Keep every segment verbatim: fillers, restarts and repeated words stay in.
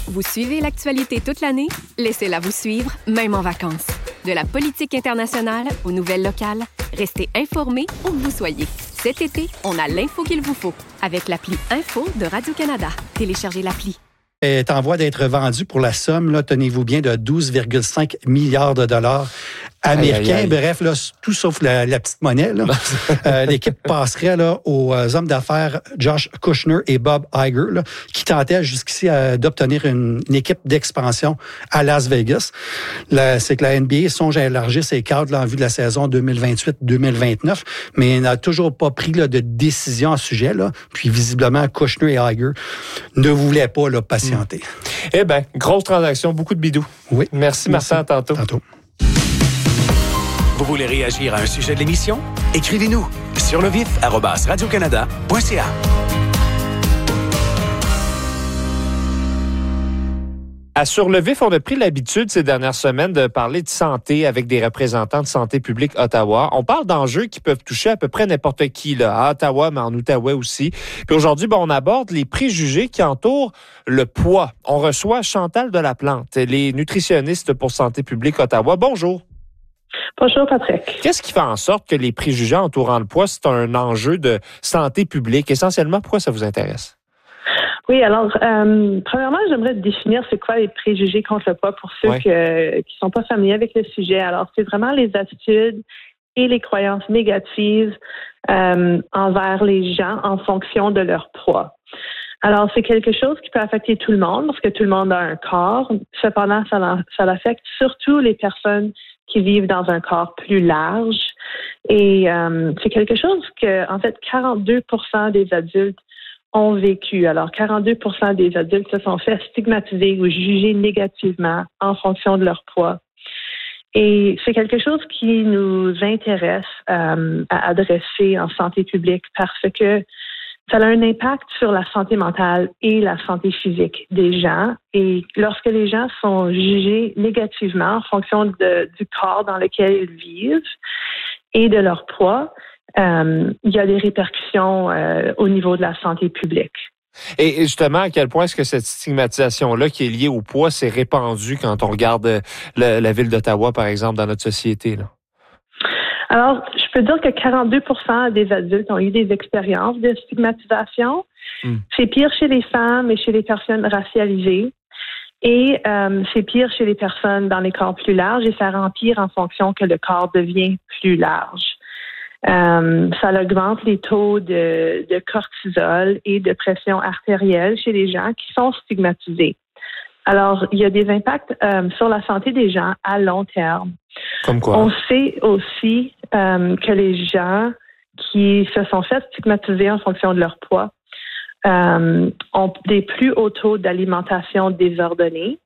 Vous suivez l'actualité toute l'année? Laissez-la vous suivre, même en vacances. De la politique internationale aux nouvelles locales, restez informés où que vous soyez. Cet été, on a l'info qu'il vous faut avec l'appli Info de Radio-Canada. Téléchargez l'appli. Est en voie d'être vendu pour la somme, là, tenez-vous bien, de douze virgule cinq milliards de dollars américains. Aïe, aïe, aïe. Bref, là, tout sauf la, la petite monnaie. Là. euh, l'équipe passerait là, aux hommes d'affaires Josh Kushner et Bob Iger, là, qui tentaient jusqu'ici euh, d'obtenir une, une équipe d'expansion à Las Vegas. Là, c'est que la N B A songe à élargir ses cadres là, en vue de la saison deux mille vingt-huit deux mille vingt-neuf, mais n'a toujours pas pris là, de décision à ce sujet. Là. Puis visiblement, Kushner et Iger ne voulaient pas là, patienter. Mmh. Eh bien, grosse transaction, beaucoup de bidous. Oui. Merci, Merci. Martin, à tantôt. Tantôt. Vous voulez réagir à un sujet de l'émission? Écrivez-nous sur le vif arobase radiocanada point c a. À Sur le vif, on a pris l'habitude ces dernières semaines de parler de santé avec des représentants de Santé publique Ottawa. On parle d'enjeux qui peuvent toucher à peu près n'importe qui, là, à Ottawa, mais en Outaouais aussi. Puis aujourd'hui, ben, on aborde les préjugés qui entourent le poids. On reçoit Chantal Delaplante, elle est nutritionniste pour Santé publique Ottawa. Bonjour. Bonjour, Patrick. Qu'est-ce qui fait en sorte que les préjugés entourant le poids, c'est un enjeu de santé publique? Essentiellement, pourquoi ça vous intéresse? Oui, alors, euh, premièrement, j'aimerais définir c'est quoi les préjugés contre le poids pour ceux ouais. que, qui sont pas familiers avec le sujet. Alors, c'est vraiment les attitudes et les croyances négatives euh, envers les gens en fonction de leur poids. Alors, c'est quelque chose qui peut affecter tout le monde parce que tout le monde a un corps. Cependant, ça, ça affecte surtout les personnes qui vivent dans un corps plus large. Et euh, c'est quelque chose que, en fait, quarante-deux pour cent des adultes ont vécu. Alors, quarante-deux pour cent des adultes se sont fait stigmatiser ou juger négativement en fonction de leur poids. Et c'est quelque chose qui nous intéresse euh, à adresser en santé publique parce que ça a un impact sur la santé mentale et la santé physique des gens. Et lorsque les gens sont jugés négativement en fonction de, du corps dans lequel ils vivent et de leur poids, euh, il y a des répercussions euh, au niveau de la santé publique. Et justement, à quel point est-ce que cette stigmatisation-là qui est liée au poids s'est répandue quand on regarde la, la ville d'Ottawa, par exemple, dans notre société, là? Alors, je peux dire que quarante-deux pour cent des adultes ont eu des expériences de stigmatisation. Mm. C'est pire chez les femmes et chez les personnes racialisées. Et euh, c'est pire chez les personnes dans les corps plus larges et ça empire en fonction que le corps devient plus large. Euh, ça augmente les taux de, de cortisol et de pression artérielle chez les gens qui sont stigmatisés. Alors, il y a des impacts euh, sur la santé des gens à long terme. Comme quoi? On sait aussi euh, que les gens qui se sont fait stigmatiser en fonction de leur poids euh, ont des plus hauts taux d'alimentation désordonnée.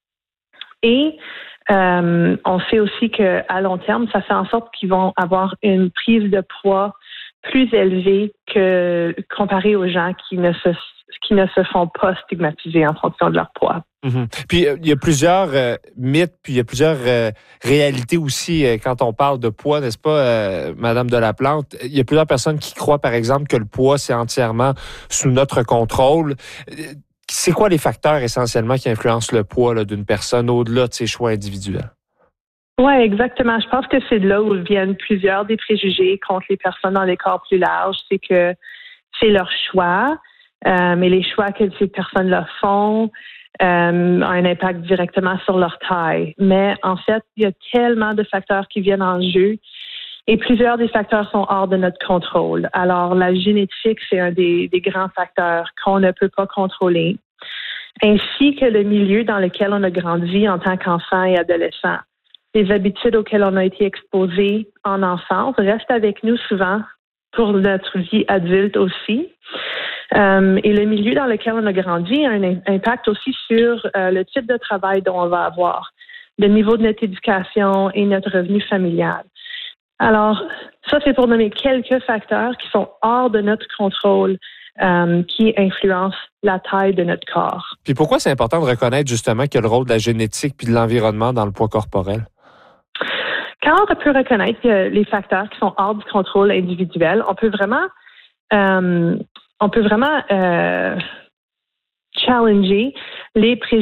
Et euh, on sait aussi qu'à long terme, ça fait en sorte qu'ils vont avoir une prise de poids plus élevée que comparé aux gens qui ne se qui ne se font pas stigmatiser en fonction de leur poids. Mm-hmm. Puis il y a plusieurs euh, mythes, puis il y a plusieurs euh, réalités aussi euh, quand on parle de poids, n'est-ce pas, euh, Madame Delaplante? Il y a plusieurs personnes qui croient, par exemple, que le poids, c'est entièrement sous notre contrôle. C'est quoi les facteurs essentiellement qui influencent le poids là, d'une personne au-delà de ses choix individuels? Oui, exactement. Je pense que c'est de là où viennent plusieurs des préjugés contre les personnes dans les corps plus larges. C'est que c'est leur choix, euh, mais les choix que ces personnes-là font euh, ont un impact directement sur leur taille. Mais en fait, il y a tellement de facteurs qui viennent en jeu et plusieurs des facteurs sont hors de notre contrôle. Alors, la génétique, c'est un des, des grands facteurs qu'on ne peut pas contrôler, ainsi que le milieu dans lequel on a grandi en tant qu'enfant et adolescent. Les habitudes auxquelles on a été exposés en enfance restent avec nous souvent pour notre vie adulte aussi. Euh, et le milieu dans lequel on a grandi a un impact aussi sur euh, le type de travail dont on va avoir, le niveau de notre éducation et notre revenu familial. Alors, ça, c'est pour nommer quelques facteurs qui sont hors de notre contrôle, euh, qui influencent la taille de notre corps. Puis pourquoi c'est important de reconnaître justement qu'il y a le rôle de la génétique puis de l'environnement dans le poids corporel? Quand on peut reconnaître les facteurs qui sont hors du contrôle individuel, on peut vraiment, euh, on peut vraiment euh, challenger les préjugés